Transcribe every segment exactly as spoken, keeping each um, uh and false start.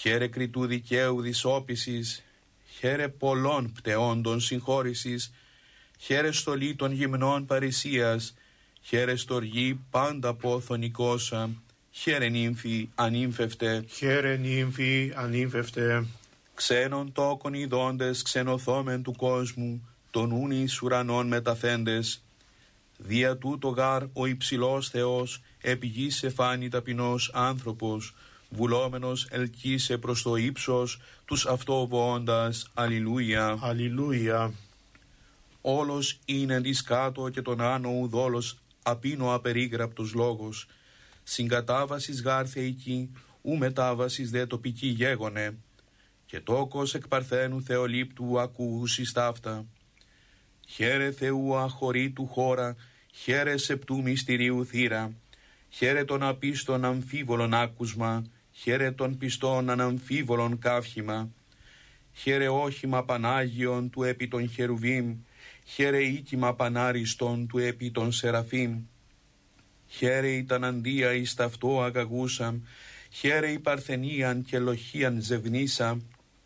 χαίρε κριτού δικαίου δυσόπισης, χαίρε πολλών πτεόντων συγχώρησης, χαίρε στολή των γυμνών παρησίας, χαίρε στοργή πάντα πόθον οικόσα, χαίρε νύμφη ανήμφευτε, χαίρε νύμφη ανήμφευτε, ξένων τόκων ειδώντες ξενοθόμεν του κόσμου, τον ούν εις ουρανών μεταθέντες, δια τούτο γάρ ο υψηλός Θεός επί γης εφάνει ταπεινός άνθρωπος, βουλόμενος ελκύσε προς το ύψος τους αυτοβοώντας. Αλληλούια. Αλληλούια. Όλος είναι της κάτω και τον άνω ουδόλος απίνο απερίγραπτος λόγος, συγκατάβασης γάρ θεϊκή, ου μετάβασης δε τοπική γέγονε, και τόκος εκ παρθένου θεολήπτου ακούουσις ταύτα. Χαίρε Θεού αχωρήτου χώρα, χαίρε σεπτού μυστηρίου θύρα, χαίρε των απίστων αμφίβολων άκουσμα, χαίρε των πιστών αναμφίβολων καύχημα, χαίρε όχημα Πανάγιον του επί των χερουβίμ, χαίρε οίκημα Πανάριστον του επί των σεραφείμ, χαίρε η ταναντία εις ταυτό αγαγούσαμ, χαίρε η παρθενίαν και λοχίαν ζευνήσαμ,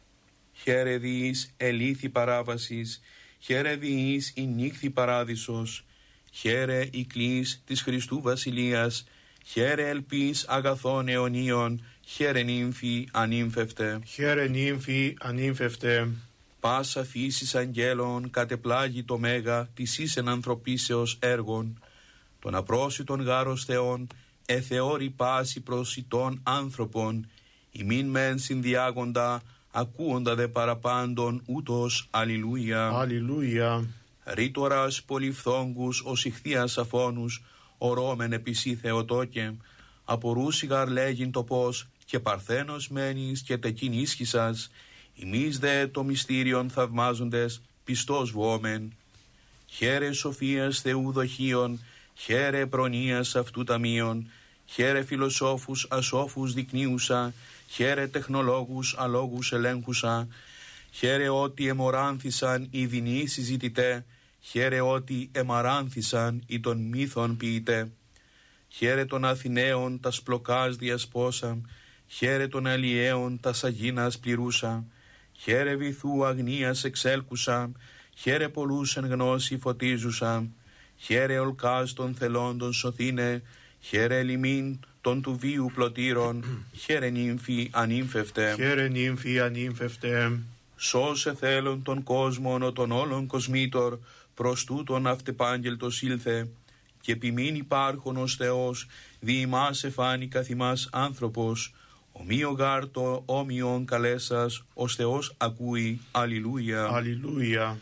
χαίρε διείς ελήθη παράβασης, χαίρε διείς η νύχθη παράδεισος, χαίρε η κλής της Χριστού Βασιλείας, χαίρε ελπίς αγαθών αιωνίων, χαίρε νύμφη ανήμφευτε. Χαίρε νύμφη ανήμφευτε. Πάσα φύσης αγγέλων κατεπλάγει το μέγα της ίσεν ανθρωπίσεως έργων, των απρόσιτων γάρος Θεών εθεώρη πάση προσιτών άνθρωπον, ημίν μεν συνδιάγοντα, ακούοντα δε παραπάντων ούτως. Αλληλούια. Αλληλούια. Ρήτορας πολυφθόγκους ως ηχθείας αφώνους, ορώμεν επισή Θεοτόκε, απορούσιγαρ λέγειν το πώς, και παρθένος μένεις και τεκίν ίσχυσας, ημείς δε το μυστήριον θαυμάζοντες, πιστός βουόμεν. Χαίρε σοφίας Θεού δοχείων, χαίρε προνοίας αυτού ταμείων, χαίρε φιλοσόφους ασόφους δεικνύουσα, χαίρε τεχνολόγους αλόγους ελέγχουσα, χαίρε ότι εμοράνθησαν οι δεινοί συζητητέ, χαίρε ότι εμαράνθησαν οι των μύθων ποιητέ. Χαίρε των Αθηναίων τα σπλοκάς διασπόσα, χαίρε των Αλλιέων τα σαγίνας πληρούσα, χαίρε βυθού αγνίας εξέλκουσα, χαίρε πολλούς εν γνώση φωτίζουσα, χαίρε ολκάς των θελόντων σωθήνε, χαίρε λιμήν των του βίου πλωτήρων, χαίρε νύμφη ανήμφευτε. Χαίρε νύμφη ανήμφευτε. Σώσε θέλον τον κόσμον ο των όλων κοσμήτωρ, προς τούτον αυτεπάγγελτος ήλθε, και επιμήν υπάρχον ως Θεός, δι' ημάς εφάνει καθ' ημάς άνθρωπος, ομοίο γάρ το όμοιον καλέσας, ως Θεός ακούει. Αλληλούια. Αλληλούια.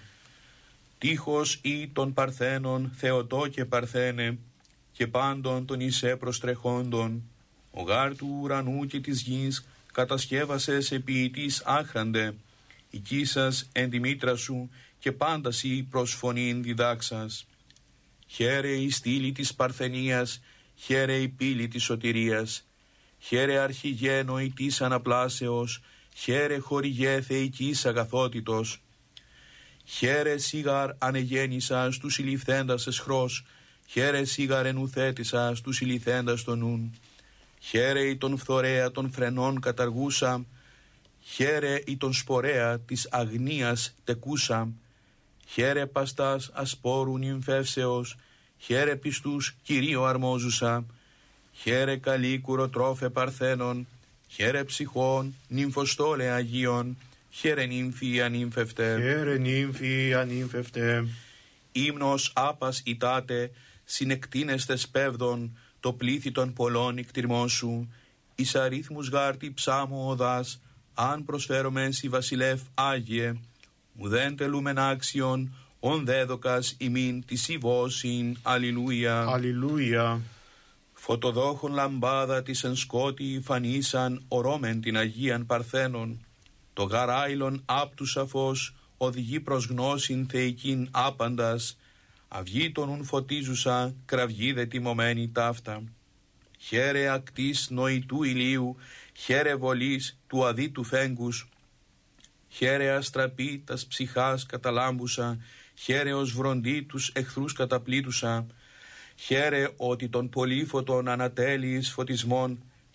Τείχος ή των παρθένων Θεοτό και παρθένε, και πάντων των εισέ προστρεχόντων, ο γάρ του ουρανού και της γης κατασκεύασες ποιητής άχραντε, οικίσας εν τη μήτρα σου και πάντασι προς φωνήν διδάξας. Χαίρε η στήλη της παρθενίας, χαίρε η πύλη της σωτηρίας, χαίρε αρχηγένο η της αναπλάσεως, χαίρε χορηγέ θεϊκής αγαθότητος, χαίρε σίγαρ ανεγέννησας τους συλληφθέντας εσχρός, χαίρε σίγαρ ενουθέτησας τους συλληθέντας των νουν, χαίρε η τον φθορέα των φρενών καταργούσα, χαίρε η τον σπορέα της αγνίας τεκούσα, χαίρε παστάς ασπόρου νυμφεύσεως, χαίρε πιστούς Κυρίω αρμόζουσα, χαίρε καλή κουροτρόφε παρθένων, χαίρε ψυχών νυμφοστόλε αγίων, χαίρε νύμφη ανήμφευτε. Χαίρε νύμφη ανήμφευτε. Ύμνος άπας ητάτε, συνεκτείνεστε σπέβδον, το πλήθη των πολλών εκτιρμών σου, εις αρίθμους γάρτη ψάμου οδάς, αν προσφέρομεν σοι βασιλεύ Άγιε, ουδέν τελούμεν άξιον, ον δέδοκας ημίν της ιβώσιν. Αλληλούια. Αλληλούια. Φωτοδόχων λαμπάδα της εν σκότη φανήσαν ορώμεν την Αγίαν Παρθένων, το γαράιλον άπτου σαφώς οδηγεί προς γνώσιν θεϊκήν άπαντας, αυγή των ουν φωτίζουσα, κραυγή δε τιμωμένη ταύτα. Χαίρε ακτής νοητού ηλίου, χαίρε βολής του αδίτου φέγγους, χαίρε αστραπή τας ψυχάς καταλάμπουσα, χαίρε ως βροντί τους εχθρούς καταπλήτουσα, χαίρε ότι των πολύφωτων ανατέλειης φωτισμών,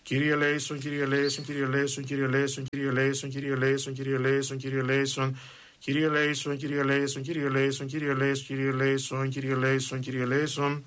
Kyrie eleison, Kyrie eleison, Kyrie eleison, Kyrie eleison, Kyrie eleison, Kyrie eleison, Kyrie eleison, Kyrie eleison, Kyrie eleison, Kyrie eleison, Kyrie eleison, Kyrie eleison, Kyrie eleison, Kyrie eleison,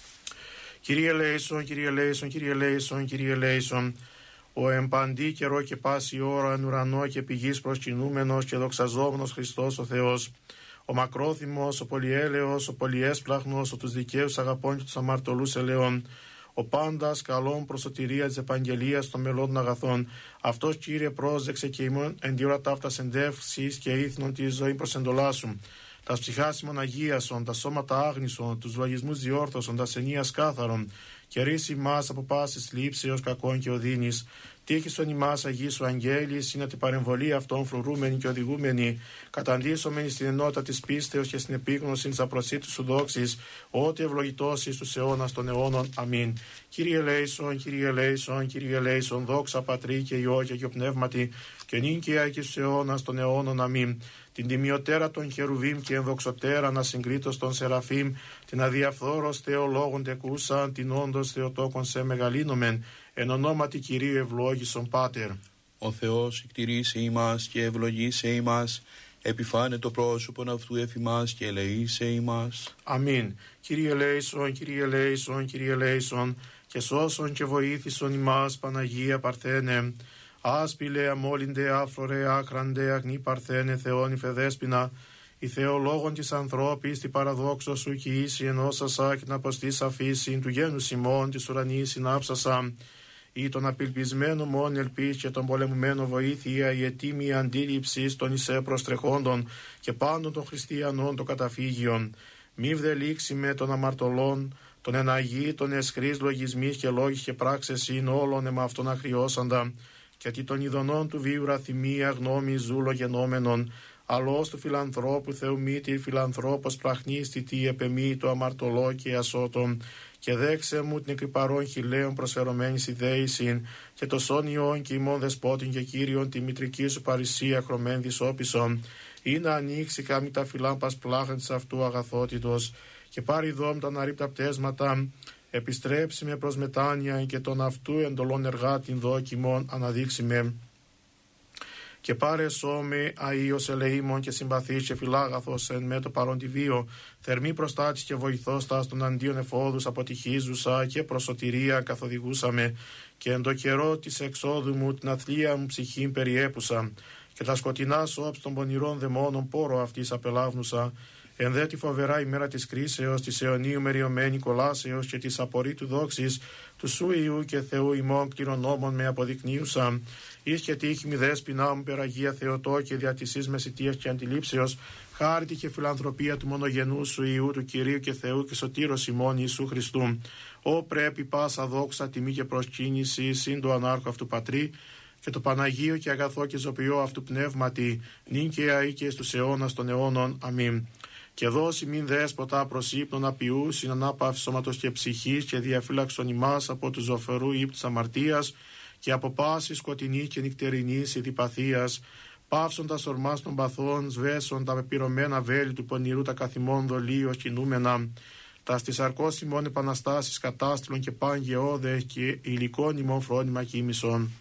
Kyrie eleison, Kyrie eleison, Kyrie eleison, Kyrie eleison, Kyrie eleison. Ο εμπαντή καιρό και πάση ώρα εν ουρανό και πηγής προσκυνούμενος και δοξαζόμενος Χριστός ο Θεός, ο μακρόθυμος, ο πολυέλεος, ο πολυέσπλαχνος, ο τους δικαίους αγαπών και τους αμαρτωλούς ελαιών, ο πάντας καλών προς σωτηρία της επαγγελίας των μελών των αγαθών. Αυτός, Κύριε, πρόσδεξε και ημών εν τη ώρα ταύτας εντεύξης και ήθνων τη ζωή προς εντολάσουν. Τα ψυχάς ημών αγίασον, τα σώματα άγνησον, τους λογισμούς διόρθωσον, τα σενίας κάθαρον, και ρίση μας από πάσης λήψεως κακών και οδύνης. Τύχησον ημάς αγίσου αγγέλης, είναι την παρεμβολή αυτών φρουρούμενη και οδηγούμενη, καταντήσομενη στην ενότητα της πίστεως και στην επίγνωση της απροσίτου σου δόξης, ότι ευλογητός εις τους αιώνας των αιώνων. Αμήν. Κύριε ελέησον, Κύριε ελέησον, Κύριε ελέησον, δόξα Πατρί και Υιό και Αγιο Πνεύματι, και νίκαια και στους αιώνας των αιώνων. Αμήν. Την τιμιωτέρα των χερουβίμ και ενδοξωτέρα να συγκρίτως των σεραφείμ, την αδιαφθόρος θεολόγων τεκούσαν, την όντως θεοτόκον σε μεγαλύνομεν, εν ονόματι Κυρίου ευλόγησον Πάτερ. Ο Θεός εκτηρήσε ημάς και ευλογήσε ημάς, επιφάνε το πρόσωπον αυτού εφημάς και ελεήσε ημάς. Αμήν. Κύριε ελέησον, Κύριε ελέησον, Κύριε ελέησον, και σώσον και βοήθησον ημάς, Παναγία Παρθένε. Άσπηλε, αμόλυντε, άφρορε, άκραντε, αγνή Παρθένε, Θεόν υφεδέσποινα, η θεολόγων της ανθρώπης, τη παραδόξο σου και ίση ενώσασα και την αποστής αφήση του γένους ημών της ουρανής συνάψασα, ή τον απελπισμένο μόν ελπίς και τον πολεμουμένο βοήθεια, η ετοίμη αντίληψη των εισέ προστρεχόντων και πάντων των χριστιανών των καταφύγιων. Μη βδελήξει με των αμαρτωλών, τον εναγή, τον εσχρής λογισμής και λόγης και πράξες είναι όλων εμαυτόν ακριώσαντα, γιατί των ειδονών του βίου ραθυμία γνώμη ζούλο γενόμενον, αλλός του φιλανθρώπου θεομήτη φιλανθρώπος πραχνίστη τι επεμή το αμαρτωλό και ασώτων, και δέξε μου την εκρυπαρών χιλέων προσφερωμένης ιδέησιν, και το σόνιον και ημών δεσπότην και κύριον τη μητρική σου παρησία χρωμέν δυσόπισον, ή να ανοίξει κάμη τα φυλάμπας πλάχαν της αυτού αγαθότητος, και πάρει δόμ τα αναρρίπτα πτέσματα, επιστρέψει με προς μετάνοια και τον αυτού εντολών εργάτην δόκιμων αναδείξει με. Και πάρε σώμε αΐος ελεήμων και συμπαθής και φιλάγαθος εν με το παρόν τη βίο, θερμή προστάτης και βοηθός τας των αντίον εφόδους αποτυχίζουσα και προς σωτηρία καθοδηγούσαμε, και εν το καιρό της εξόδου μου την αθλία μου ψυχήν περιέπουσα, και τα σκοτεινά σώψ των πονηρών δαιμόνων πόρο αυτής απελάβνουσα, εν δε τη φοβερά ημέρα της κρίσεως, της αιωνίου μεριωμένη κολάσεως και της απορρίτου δόξης του σου Ιού και Θεού ημών κληρονόμων με αποδεικνύουσα, εις και τύχη μη δέσποινά μου περαγία Θεοτό και δια της εις μεσητείας και αντιλήψεως, χάρητη και φιλανθρωπία του μονογενού σου Ιού του Κυρίου και Θεού και σωτήρος ημών Ιησού Χριστού. Ω πρέπει πάσα δόξα, τιμή και προσκύνηση συν το ανάρχο αυτού Πατρί, και το Παναγίο και αγαθό και ζωπιό αυτού πνεύματι, νυν και αεί και στους αιώνας των αιώνων. Αμήν. Και δώσει μην δέσποτα προς ύπνον απειού, συνανάπαυση σώματος και ψυχής, και διαφύλαξον ημάς από του ζωφερού ύπτους αμαρτίας, και από πάση σκοτεινή και νυχτερινής ειδιπαθίας, πάυσοντας ορμάς των παθών, σβέσον τα πεπυρωμένα βέλη του πονηρού τα καθημών δολίως κινούμενα, τα στις αρκός ημών επαναστάσεις κατάστηλων και παν γεώδε και υλικών ημών φρόνημα κοίμησον.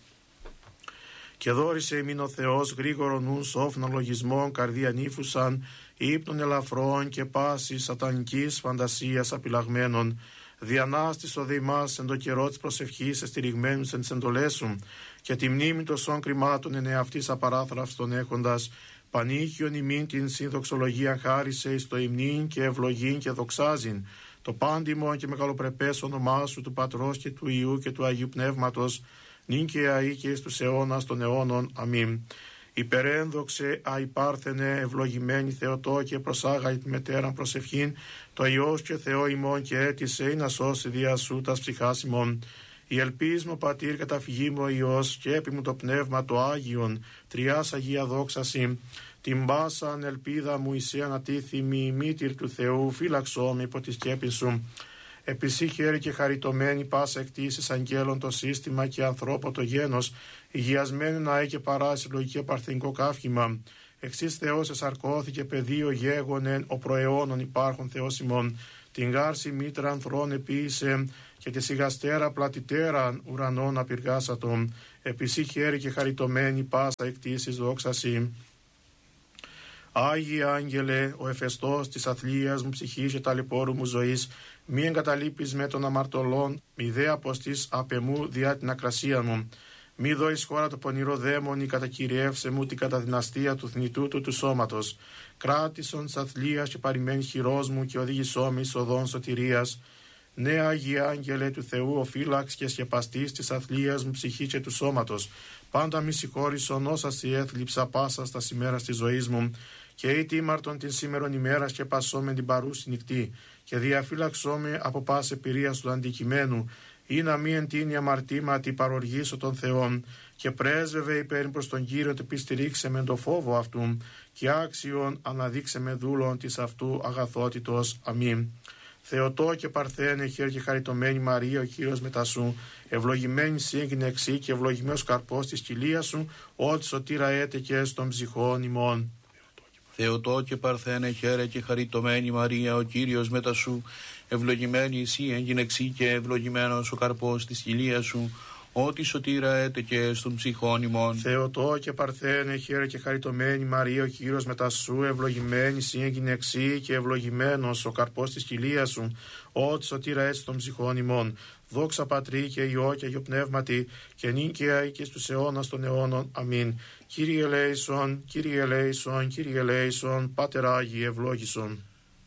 Και δόρισε ημίν ο Θεός γρήγορο νουν σόφνα λογισμών καρδία νύφουσαν, ύπνων ελαφρών και πάσης σατανικής φαντασίας απειλαγμένων. Διανάστης ο δεημάς εν το καιρό της προσευχής εστηριγμένους εν τις εντολές σου, και τη μνήμη των σών κρυμάτων εν εαυτής απαράθραυστον έχοντας, πανήχιον ημίν την συνδοξολογία χάρισε εις το υμνήν και ευλογήν και δοξάζειν, το πάντιμον και μεγαλοπρεπές όνομά σου του Πατρός και του Υιού και του Αγίου Πνεύματος, νυν και αεί και εις τους αιώνας των αιώνων. Αμήν. Υπερένδοξε αϊπάρθενε ευλογημένη Θεοτό και προσάγα τη μετέραν προσευχήν, το Υιός και Θεό ημών και έτησε να σώσει δια σου τας ψυχάς ημών. Η ελπίς μου Πατήρ καταφυγή μου ο Υιός και έπι μου το πνεύμα το Άγιον, τριάς Αγία δόξαση. Την πάσαν ελπίδα μου εισέ ανατίθιμη μήτηρ του Θεού, φύλαξό με υπό τη σκέπη σου. Επισή χέρι και χαριτωμένη πάσα εκτίσεις αγγέλων το σύστημα και ανθρώπο το γένος, υγιασμένη να έχει παράσει λογική παρθενικό καύχημα. Εξής Θεός εσαρκώθηκε πεδίο γέγονεν, ο προαιώνων υπάρχον Θεός ημών. Την γάρση μήτρα ανθρών επίησε, και τη σιγαστέρα πλατιτέραν ουρανών απειργάσατον, επισή χέρι και χαριτωμένη πάσα εκτίσεις δόξαση. Άγιε Άγγελε, ο εφεστός της αθλίας μου ψυχής και ταλαιπώρου μου ζωής, μη εγκαταλείπεις με των αμαρτωλών, μη δε αποστείς απ' εμού διά την ακρασία μου. Μη δώεις χώρα το πονηρό δαίμονι, κατακυριεύσε μου την καταδυναστία του θνητού του του σώματος. Κράτησον της αθλίας και παρημένη χειρός μου και οδήγησό με εις οδόν σωτηρίας. Ναι, Άγιε Άγγελε του Θεού, ο φύλαξ και σκεπαστής της αθλίας μου ψυχή και του σώματος. Πάντα μη συγχώρησον όσα σι έθλιψα πάσα στα σημέρα της ζωής μου, και ή τίμαρτον την σήμερον ημέρα σκεπασώ με την παρούση νυχτή, και διαφύλαξώ με από πάση εμπειρία του αντικειμένου, ή να μη εντείνει αμαρτήματι παροργήσω των Θεών, και πρέσβευε υπέρ προς τον Κύριο τε πιστηρίξε με το φόβο αυτού, και άξιον αναδείξε με δούλον της αυτού αγαθότητος. Αμήν. Θεοτό και Παρθένε, χαίρ και χαριτωμένη Μαρία, ο Κύριος μετά σου, ευλογημένη σύγκυνε εξή και ευλογημένος καρπός της κοιλίας σου, ότι σωτήρα έτεκε των ψυχών ημών. Θεοτό και Παρθένε, χαίρε και χαριτωμένη Μαρία, ο Κύριος μετά σου, ευλογημένη εσύ έγινε εξή και ευλογημένος ο καρπός της κοιλίας σου, ότι σωτήρα έτεκε των ψυχών ημών. Θεοτό και Παρθένε, χαίρε και χαριτωμένη Μαρία, ο Κύριος μετά σου, ευλογημένη σύ έγινε εξή και ευλογημένος ο καρπός της κοιλίας σου, ότι σωτήρα έτσι των ψυχών ημών. Δόξα Πατρί και Υιό και Αγιο Πνεύματι, και νυν και αεί και στους αιώνας των αιώνων. Αμήν. Κύριε ελέησον, Κύριε ελέησον, Κύριε ελέησον, Πάτερ Άγιε ευλόγησον.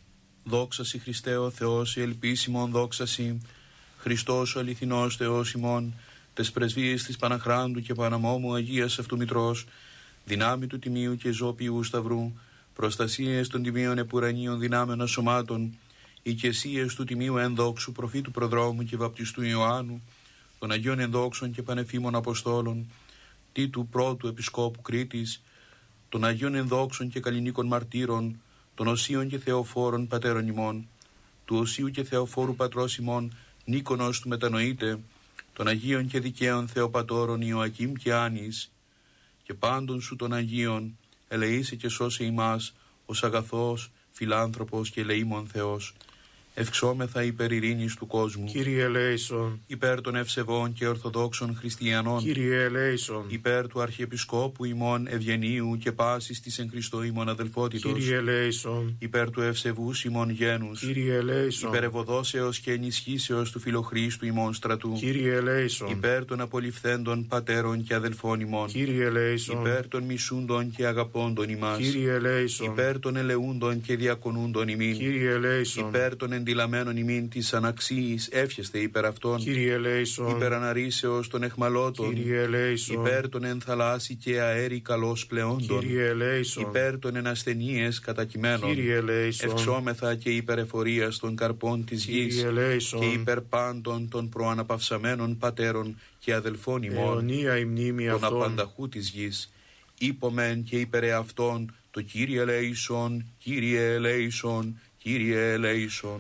Δόξα σοι Χριστέ ο Θεός, η ελπίσιμον δόξα σοι, Χριστός ο αληθινός Θεός ημών, τες πρεσβείες της Παναχράντου και Παναμόμου Αγίας Αυτού Μητρός, δυνάμει του Τιμίου και Ζώπιου Σταυρού, προστασίες των Τιμίων Επουρανίων δυνάμεων σωμάτων, οικεσίες του Τιμίου Ενδόξου Προφήτου Προδρόμου και Βαπτιστού Ιωάννου, των Αγίων Ενδόξων και Πανεφήμων Αποστόλων, Τίτου Πρώτου Επισκόπου Κρήτης, των Αγίων Ενδόξων και Καλλινίκων Μαρτύρων, των Οσίων και Θεοφόρων Πατέρων ημών, του Οσίου και Θεοφόρου Πατρός ημών, Νίκονος του Μετανοείτε, των Αγίων και Δικαίων Θεοπατώρων Ιωακήμ και Άνης, και πάντων σου των Αγίων, ελεήσε και σώσε ημάς, ως αγαθός, φιλάνθρωπος και ελεήμων Θεός. Ευξόμεθα υπέρ ειρήνης του κόσμου. Κύριε ελέησον. Υπέρ των ευσεβών και ορθοδόξων χριστιανών. Κύριε ελέησον. Υπέρ του Αρχιεπισκόπου ημών Ευγενίου και πάσης της εν Χριστώ ημών αδελφότητος. Κύριε ελέησον. Υπέρ του ευσεβούς ημών γένους. Κύριε ελέησον. Υπέρ ευωδόσεως και ενισχύσεως του Φιλοχρίστου ημών στρατού. Κύριε ελέησον. Υπέρ των απολυφθέντων πατέρων και αδελφών ημών. Κύριε ελέησον. Υπέρ των μισούντων και αγαπώντων ημάς. Κύριε ελέησον. Υπέρ των ελεούντων και διακονούντων ημίν. Κύριε ελέησον. Υπέρ των εντυλαμένων ημίν της αναξίης εύχεστε υπέρ αυτών. Κύριε ελέησον. Υπέρ αναρρήσεως των εχμαλώτων. Κύριε ελέησον. Υπέρ των ενθαλάσσι και αέρι καλώς πλεόντων. Κύριε ελέησον. Υπέρ των ενασθενείες κατακειμένων. Κύριε ελέησον. Ευξόμεθα και υπέρ εφορίας των καρπών της γης. Κύριε ελέησον. Και υπέρ πάντων των προαναπαυσαμένων πατέρων και αδελφών ημών. Αιωνία η μνήμη των αυτών. απανταχού της γης. Είπομεν και υπέρ εαυτών το Κύριε ελέησον, Κύριε ελέησον, Κύριε ελέησον.